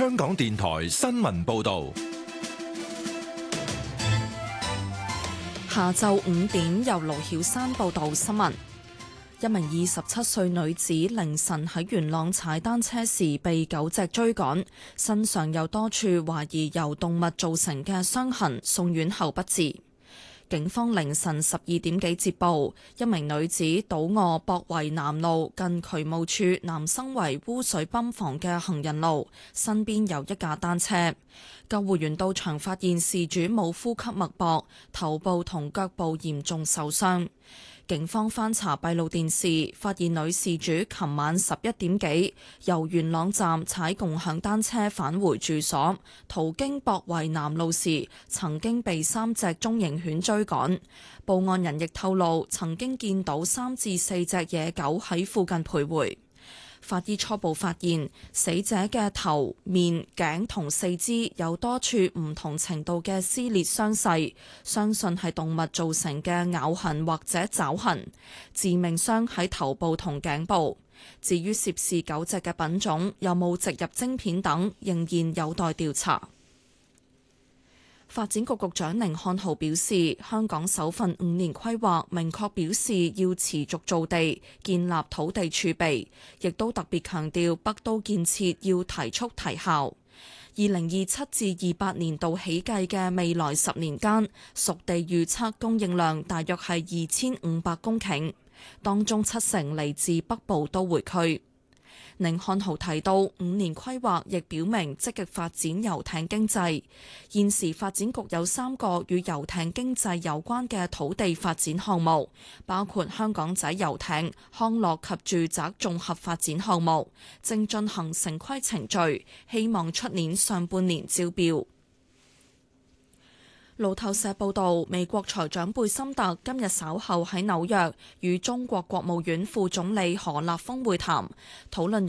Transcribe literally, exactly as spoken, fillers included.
香港電台新聞報道。 下晝五點，由盧曉珊報道新聞。一名二十七歲女子凌晨喺元朗踩單車時被狗隻追趕，身上有多處懷疑由動物造成嘅傷痕，送院後不治。警方凌晨十二點幾接報，一名女子倒卧博圍南路近渠務處南生圍污水泵房嘅行人路，身邊有一架單車。救護員到場發現事主冇呼吸脈搏，頭部同腳部嚴重受傷。警方翻查閉路電視，發現女事主琴晚十一點幾由元朗站踩共享單車返回住所，途經博圍南路時，曾經被三隻中型犬追趕。報案人亦透露，曾經見到三至四隻野狗喺附近徘徊。法醫初步發現，死者嘅頭、面、頸同四肢有多處唔同程度嘅撕裂傷勢，相信係動物造成嘅咬痕或者爪痕。致命傷喺頭部同頸部。至於涉事狗隻嘅品種有冇植入晶片等，仍然有待調查。發展局局長甯漢豪表示，香港首份五年規劃明確表示要持續造地，建立土地儲備，亦都特別強調北都建設要提速提效。二零二七至二八年度起計嘅未來十年間，熟地預測供應量大約係二千五百公頃，當中七成嚟自北部都會區。甯漢豪提到，五年規劃亦表明積極發展遊艇經濟。現時發展局有三個與遊艇經濟有關嘅土地發展項目，包括香港仔遊艇、康樂及住宅綜合發展項目，正進行城規程序，希望出年上半年招標。路透社報道，美國財長貝森特今日稍後喺紐約與中國國務院副總理何立峰會談，討論